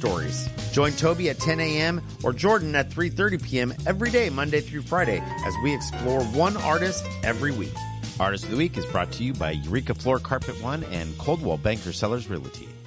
stories. Join Toby at 10 a.m. or Jordan at 3:30 p.m. every day, Monday through Friday, as we explore one artist every week. Artist of the Week is brought to you by Eureka Floor Carpet One and Coldwell Banker Sellers Realty.